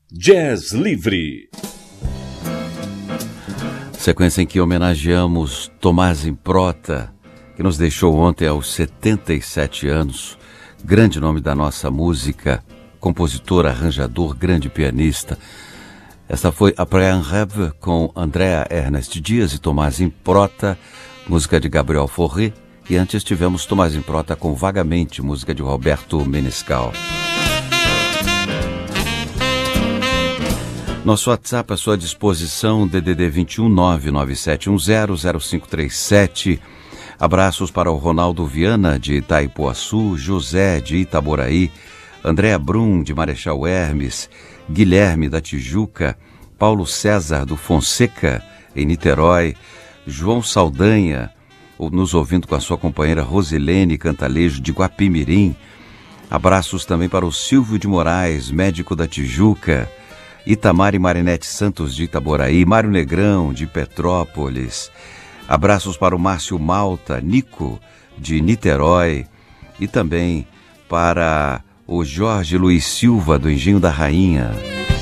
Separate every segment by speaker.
Speaker 1: Jazz Livre. Sequência em que homenageamos Tomás Improta, que nos deixou ontem aos 77 anos. Grande nome da nossa música, compositor, arranjador, grande pianista. Esta foi Après un rêve com Andrea Ernest Dias e Tomás Improta, música de Gabriel Fauré. E antes tivemos Tomás Improta com Vagamente, música de Roberto Menescal. Nosso WhatsApp à sua disposição, DDD 21 99710 0537. Abraços para o Ronaldo Viana, de Itaipuaçu, José, de Itaboraí, Andréa Brum, de Marechal Hermes, Guilherme, da Tijuca, Paulo César, do Fonseca, em Niterói, João Saldanha, nos ouvindo com a sua companheira Rosilene Cantalejo, de Guapimirim. Abraços também para o Silvio de Moraes, médico da Tijuca, Itamar e Marinete Santos, de Itaboraí, Mário Negrão, de Petrópolis. Abraços para o Márcio Malta, Nico, de Niterói, e também para o Jorge Luiz Silva, do Engenho da Rainha.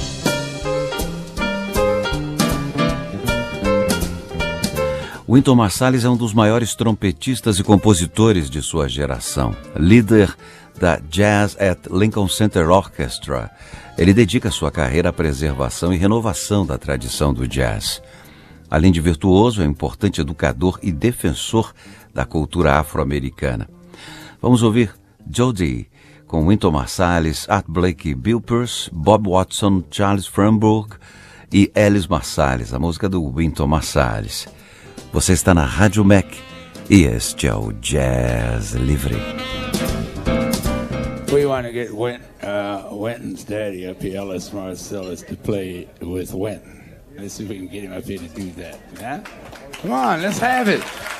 Speaker 1: Wynton Marsalis é um dos maiores trompetistas e compositores de sua geração, líder da Jazz at Lincoln Center Orchestra. Ele dedica sua carreira à preservação e renovação da tradição do jazz. Além de virtuoso, é um importante educador e defensor da cultura afro-americana. Vamos ouvir Jody, com Wynton Marsalis, Art Blakey, Bill Pearce, Bob Watson, Charles Framburg e Ellis Marsalis, a música do Wynton Marsalis. Você está na Rádio Mac e este é o Jazz Livre.
Speaker 2: We want to get Wynton's daddy up here, Ellis Marsalis, to play with Wynton. Let's see if we can get him up here to do that. Huh? Come on, let's have it.